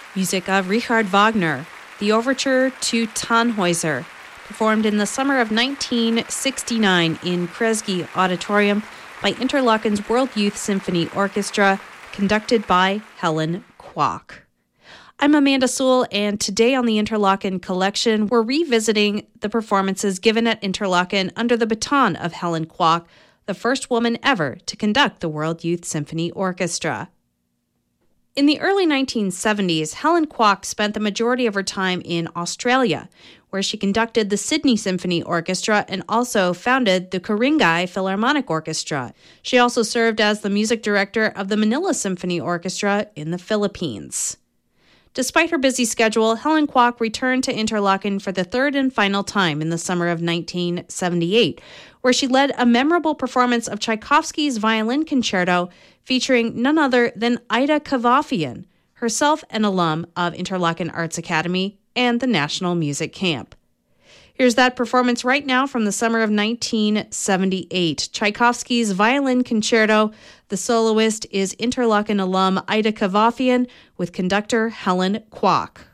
Music of Richard Wagner, the overture to Tannhäuser, performed in the summer of 1969 in Kresge Auditorium by Interlaken's World Youth Symphony Orchestra, conducted by Helen Kwak. I'm Amanda Sewell, and today on the Interlaken Collection, we're revisiting the performances given at Interlaken under the baton of Helen Kwak, the first woman ever to conduct the World Youth Symphony Orchestra. In the early 1970s, Helen Kwak spent the majority of her time in Australia, where she conducted the Sydney Symphony Orchestra and also founded the Ku-ring-gai Philharmonic Orchestra. She also served as the music director of the Manila Symphony Orchestra in the Philippines. Despite her busy schedule, Helen Kwak returned to Interlaken for the third and final time in the summer of 1978, where she led a memorable performance of Tchaikovsky's Violin Concerto featuring none other than Ida Kavafian, herself an alum of Interlaken Arts Academy and the National Music Camp. Here's that performance right now from the summer of 1978. Tchaikovsky's Violin Concerto. The soloist is Interlaken alum Ida Kavafian with conductor Helen Kwak.